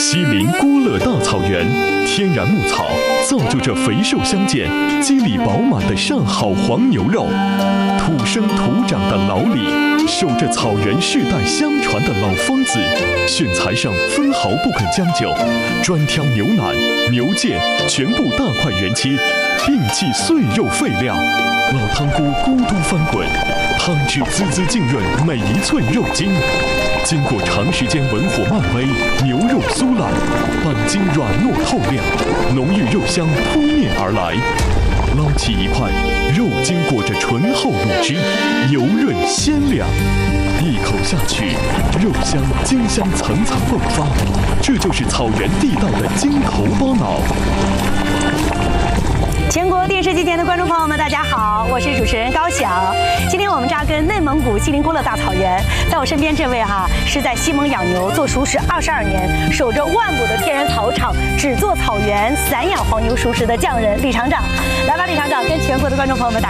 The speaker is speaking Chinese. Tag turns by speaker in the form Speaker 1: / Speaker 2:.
Speaker 1: 西临郭勒大草原，天然牧草造就着肥瘦相间、肌理饱满的上好黄牛肉。土生土长的老李，守着草原世代相传的老方子，选材上分毫不肯将就，专挑牛腩、牛腱全部大块原切，并忌碎肉废料。老汤锅咕嘟翻滚，汤汁滋滋浸润每一寸肉筋。经过长时间文火慢煨，牛肉酥烂，板筋软糯透亮，浓郁肉香扑面而来。捞起一块，肉筋裹着醇厚卤汁，油润鲜亮。一口下去，肉香、筋香层层迸发，这就是草原地道的筋头包脑。
Speaker 2: 全国电视机前的观众朋友们，大家好，我是主持人高翔。今天我们扎根内蒙古锡林郭勒大草原，在我身边这位是在西蒙养牛做熟食22年，守着万亩的天然草场，只做草原散养黄牛熟食的匠人李厂长。来吧，李厂长，跟全国的观众朋友们打